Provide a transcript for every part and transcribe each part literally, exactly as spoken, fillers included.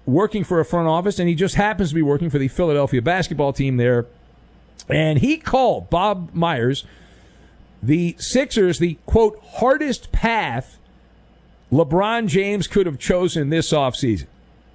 working for a front office, and he just happens to be working for the Philadelphia basketball team there. And he called Bob Myers the Sixers the, quote, hardest path LeBron James could have chosen this offseason.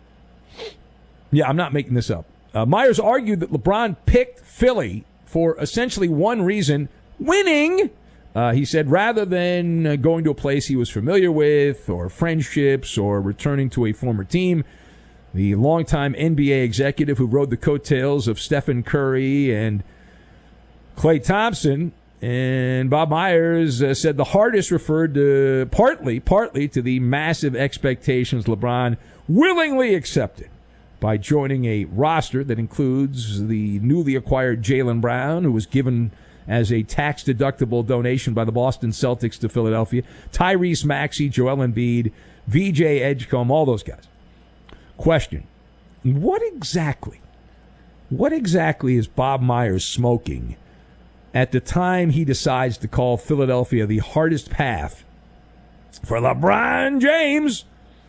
Yeah, I'm not making this up. Uh, Myers argued that LeBron picked Philly for essentially one reason, winning. Uh, he said rather than uh, going to a place he was familiar with or friendships or returning to a former team, the longtime N B A executive who rode the coattails of Stephen Curry and Klay Thompson and Bob Myers uh, said the hardest referred to partly, partly to the massive expectations LeBron willingly accepted by joining a roster that includes the newly acquired Jaylen Brown, who was given as a tax-deductible donation by the Boston Celtics to Philadelphia, Tyrese Maxey, Joel Embiid, V J Edgecombe, all those guys. Question, what exactly, what exactly is Bob Myers smoking at the time he decides to call Philadelphia the hardest path for LeBron James?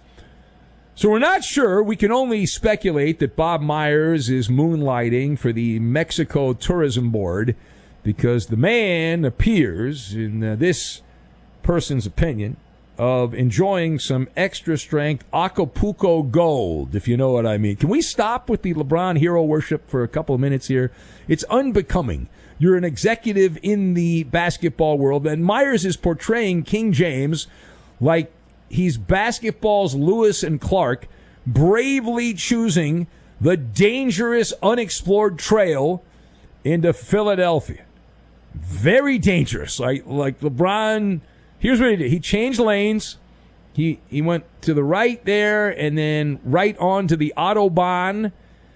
So we're not sure. We can only speculate that Bob Myers is moonlighting for the Mexico Tourism Board because the man appears, in uh, this person's opinion, of enjoying some extra strength Acapulco Gold, if you know what I mean. Can we stop with the LeBron hero worship for a couple of minutes here? It's unbecoming. You're an executive in the basketball world, and Myers is portraying King James like he's basketball's Lewis and Clark, bravely choosing the dangerous, unexplored trail into Philadelphia. Very dangerous. Like, like LeBron, here's what he did. He changed lanes. He he went to the right there and then right onto the Autobahn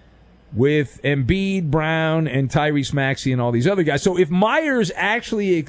with Embiid, Brown, and Tyrese Maxey and all these other guys. So if Myers actually,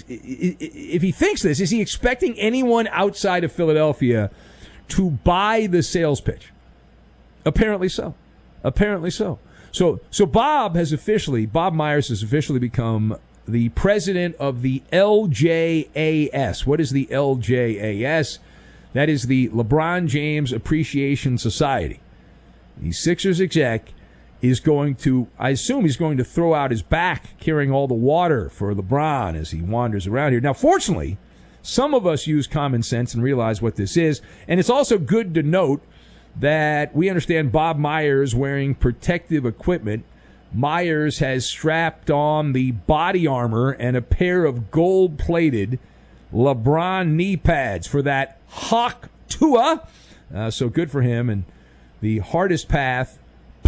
if he thinks this, is he expecting anyone outside of Philadelphia to buy the sales pitch? Apparently so. Apparently so. So so Bob has officially, Bob Myers has officially become the president of the L J A S. What is the L J A S? That is the LeBron James Appreciation Society. The Sixers exec is going to, I assume he's going to throw out his back carrying all the water for LeBron as he wanders around here. Now, fortunately, some of us use common sense and realize what this is. And it's also good to note that we understand Bob Myers wearing protective equipment. Myers has strapped on the body armor and a pair of gold-plated LeBron knee pads for that Hawk Tua. Uh, so good for him. And the hardest path,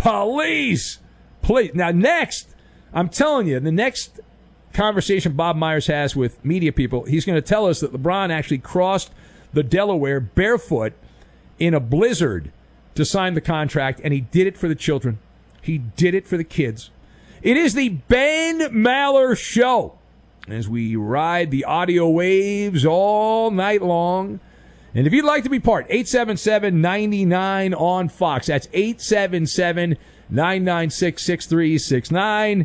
police, please. Now, next, I'm telling you, the next conversation Bob Myers has with media people, he's going to tell us that LeBron actually crossed the Delaware barefoot in a blizzard to sign the contract, and he did it for the children. He did it for the kids. It is the Ben Maller Show as we ride the audio waves all night long. And if you'd like to be part, eight seven seven, nine nine on Fox. That's eight seven seven, nine nine six, six three six nine.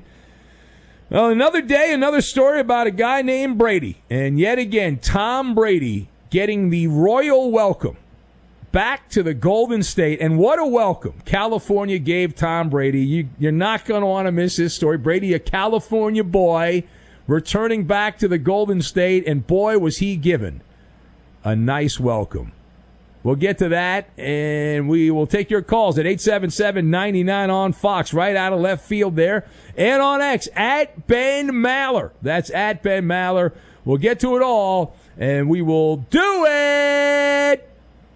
Well, another day, another story about a guy named Brady. And yet again, Tom Brady getting the royal welcome back to the Golden State. And what a welcome California gave Tom Brady. You, you're not going to want to miss this story. Brady, a California boy, returning back to the Golden State. And boy, was he given a nice welcome. We'll get to that, and we will take your calls at eight seven seven, nine nine on Fox, right out of left field there. And on X, at Ben Maller. That's at Ben Maller. We'll get to it all, and we will do it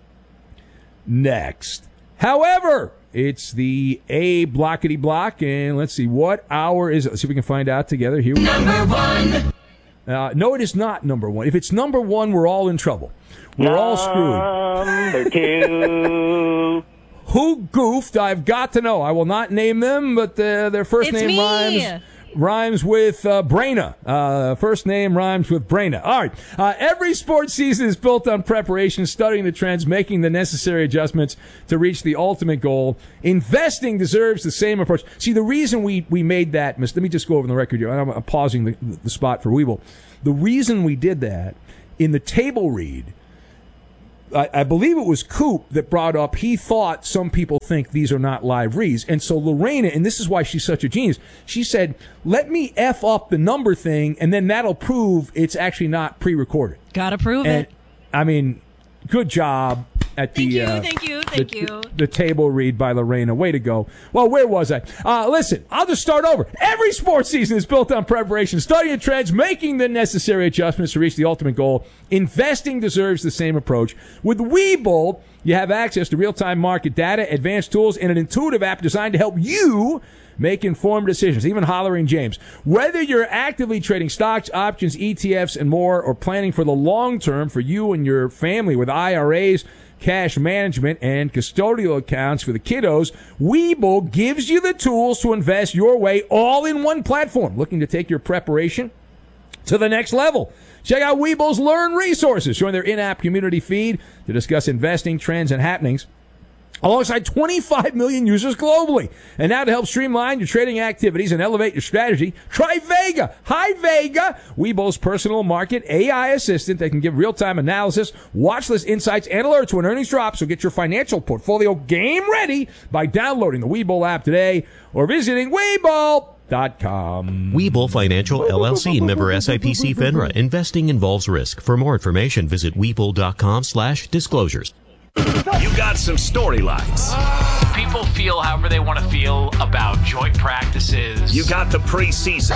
next. However, it's the A Blockety Block, and let's see, what hour is it? Let's see if we can find out together. Here we go. Number one. Uh, no, it is not number one. If it's number one, we're all in trouble. We're all screwed. Number two. Who goofed? I've got to know. I will not name them, but uh, their first It's name me. rhymes rhymes with uh, Braina. Uh, first name rhymes with Braina. All right. Uh, every sports season is built on preparation, studying the trends, making the necessary adjustments to reach the ultimate goal. Investing deserves the same approach. See, the reason we, we made that, let me just go over the record here. I'm, I'm pausing the, the spot for Weeble. The reason we did that in the table read, I, I believe it was Coop that brought up, he thought some people think these are not live reads. And so Lorena, and this is why she's such a genius, she said, let me F up the number thing, and then that'll prove it's actually not pre-recorded. Gotta prove and, it. I mean, good job at the, thank you, uh, thank you, thank the, you. the table read by Lorena. Way to go. Well, where was I? Uh, listen, I'll just start over. Every sports season is built on preparation, studying trends, making the necessary adjustments to reach the ultimate goal. Investing deserves the same approach. With Webull, you have access to real-time market data, advanced tools, and an intuitive app designed to help you make informed decisions, even hollering James. Whether you're actively trading stocks, options, E T Fs, and more, or planning for the long term for you and your family with I R As, cash management, and custodial accounts for the kiddos, Webull gives you the tools to invest your way all in one platform. Looking to take your preparation to the next level? Check out Webull's Learn resources. Join their in-app community feed to discuss investing trends and happenings alongside twenty-five million users globally. And now to help streamline your trading activities and elevate your strategy, try Vega. Hi, Vega. Webull's personal market A I assistant that can give real-time analysis, watch list insights, and alerts when earnings drop. So get your financial portfolio game ready by downloading the Webull app today or visiting Webull dot com. Webull Financial, L L C, member S I P C FINRA. Investing involves risk. For more information, visit Webull.com slash disclosures. You got some storylines. People feel however they want to feel about joint practices. You got the preseason.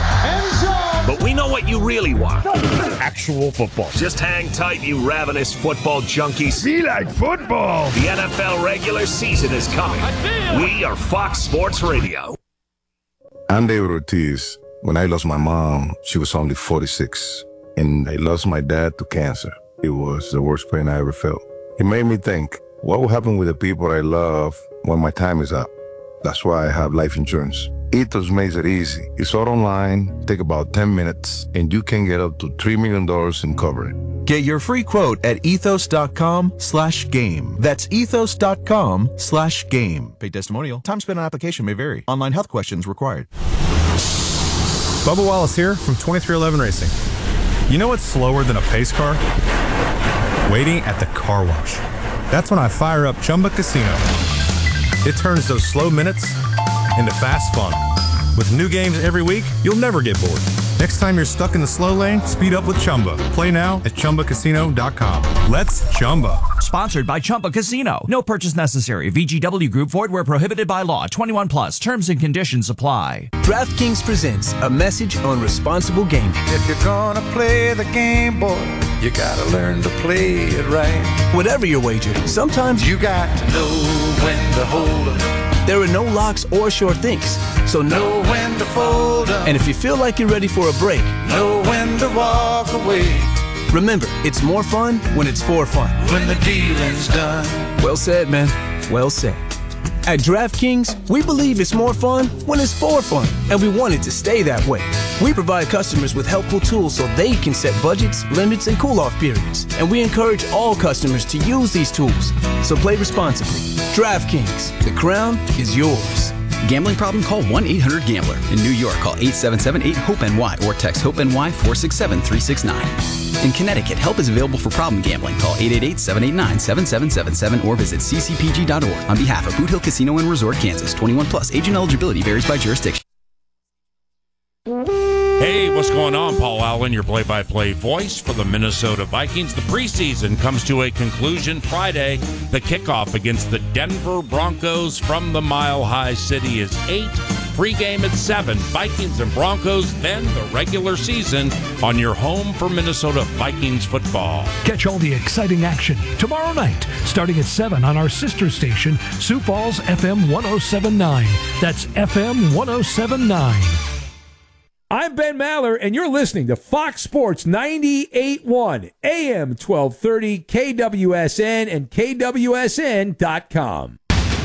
But we know what you really want. Actual football. Just hang tight, you ravenous football junkies. Be like football. The N F L regular season is coming. We are Fox Sports Radio. I'm David Ortiz. When I lost my mom, she was only forty-six. And I lost my dad to cancer. It was the worst pain I ever felt. It made me think, what will happen with the people I love when my time is up? That's why I have life insurance. Ethos makes it easy. It's all online, take about ten minutes, and you can get up to three million dollars in coverage. Get your free quote at ethos.com slash game. That's ethos.com slash game. Paid testimonial. Time spent on application may vary. Online health questions required. Bubba Wallace here from twenty-three eleven Racing. You know what's slower than a pace car? Waiting at the car wash. That's when I fire up Chumba Casino. It turns those slow minutes into fast fun. With new games every week, you'll never get bored. Next time you're stuck in the slow lane, speed up with Chumba. Play now at Chumba Casino dot com. Let's Chumba. Sponsored by Chumba Casino. No purchase necessary. V G W Group. Void where prohibited by law. twenty-one plus. Terms and conditions apply. DraftKings presents a message on responsible gaming. If you're gonna play the game, boy, you gotta learn to play it right. Whatever your wager, sometimes you got to know when to hold 'em. There are no locks or sure things, so know when to fold 'em. And if you feel like you're ready for a break, know when to walk away. Remember, it's more fun when it's for fun. When the dealing's done. Well said, man. Well said. At DraftKings, we believe it's more fun when it's for fun, and we want it to stay that way. We provide customers with helpful tools so they can set budgets, limits, and cool-off periods, and we encourage all customers to use these tools. So play responsibly. DraftKings, the crown is yours. Gambling problem? Call one eight hundred gambler. In New York, call eight seven seven eight hope N Y or text hope N Y four six seven three six nine. In Connecticut, help is available for problem gambling. Call eight eight eight seven eight nine seven seven seven seven or visit c c p g dot org. On behalf of Boot Hill Casino and Resort, Kansas, twenty-one plus. Agent eligibility varies by jurisdiction. Hey, what's going on? Paul Allen, your play-by-play voice for the Minnesota Vikings. The preseason comes to a conclusion Friday. The kickoff against the Denver Broncos from the Mile High City is eight. Pre-game at seven. Vikings and Broncos, then the regular season on your home for Minnesota Vikings football. Catch all the exciting action tomorrow night, starting at seven on our sister station, Sioux Falls F M one oh seven point nine. That's F M one oh seven point nine. I'm Ben Maller, and you're listening to Fox Sports ninety-eight point one, A M twelve thirty, K W S N, and K W S N dot com.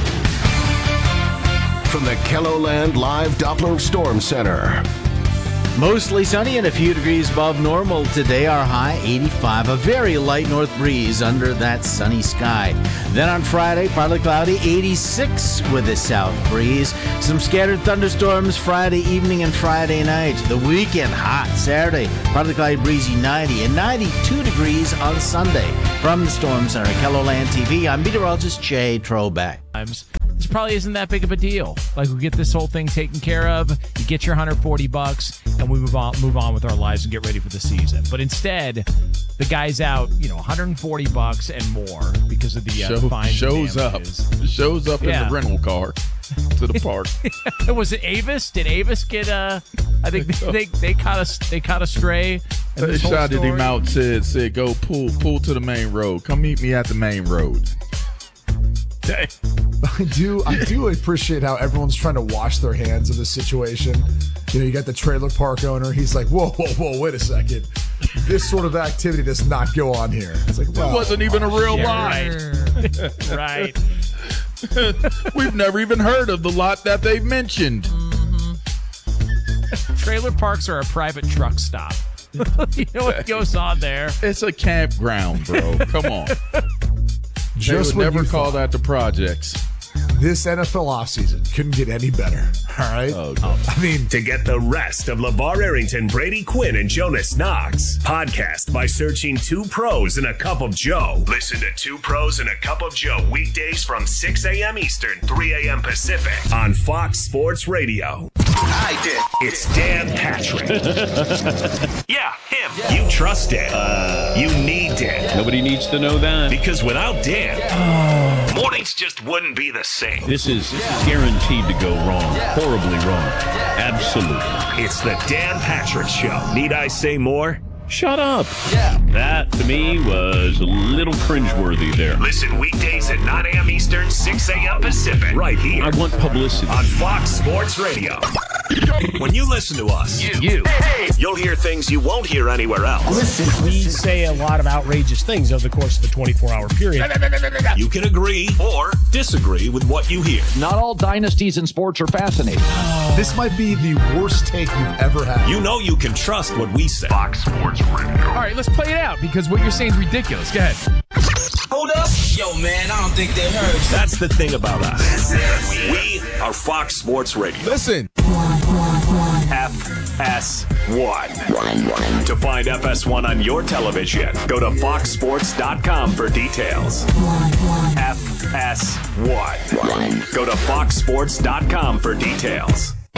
From the KELOLAND Live Doppler Storm Center, Mostly sunny and a few degrees above normal today. Our high eighty-five. A very light north breeze under that sunny sky. Then on Friday, partly cloudy, eighty-six with a south breeze. Some scattered thunderstorms Friday evening and Friday night. The weekend hot. Saturday, partly cloudy, breezy, ninety and ninety-two degrees on Sunday. From the Storm Center, KELOLAND T V, I'm meteorologist Jay Trobeck. This probably isn't that big of a deal. Like, we get this whole thing taken care of, you get your one hundred forty bucks, and we move on move on with our lives and get ready for the season. But instead, the guy's out, you know, one hundred forty bucks and more because of the uh, Show, fines. shows up. Shows up Yeah. in the rental car to the park. Was it Avis? Did Avis get uh I think they they, they caught us they caught a stray. in They this whole shouted him story. out, said, said, go pull, pull to the main road. Come meet me at the main road. I do I do appreciate how everyone's trying to wash their hands of this situation. You know, you got the trailer park owner. He's like, whoa, whoa, whoa, wait a second. This sort of activity does not go on here. It's like, well, It wasn't even a real Yeah, lie. Right. We've never even heard of the lot that they've mentioned. Trailer parks are a private truck stop. You know what goes on there? It's a campground, bro. Come on. Just they would when never you call thought that the projects. this N F L offseason couldn't get any better. All right. Oh, God. I mean, To get the rest of LeVar Arrington, Brady Quinn, and Jonas Knox, podcast by searching Two Pros and a Cup of Joe. Listen to Two Pros and a Cup of Joe weekdays from six a.m. Eastern, three a.m. Pacific on Fox Sports Radio. I did. It's Dan Patrick. Yeah, him. You trust Dan. Uh, you need Dan. Nobody needs to know that. Because without Dan, mornings just wouldn't be the same. This is guaranteed to go wrong. Horribly wrong. Absolutely. It's the Dan Patrick Show. Need I say more? Shut up. That, to me, was a little cringeworthy there. Listen weekdays at nine a.m. Eastern, six a.m. Pacific. Right here. I want publicity. On Fox Sports Radio. When you listen to us, you, you you'll hear things you won't hear anywhere else. Listen, we say a lot of outrageous things over the course of a twenty-four hour period. You can agree or disagree with what you hear. Not all dynasties in sports are fascinating. this might be the worst take you've ever had. You know you can trust what we say. Fox Sports Radio. All right, let's play it out because what you're saying is ridiculous. Go ahead. Hold up. Yo, man, I don't think they heard. That's the thing about us. We are Fox Sports Radio. Listen. F S one. To find F S one on your television, go to fox sports dot com for details. F S one. Go to fox sports dot com for details.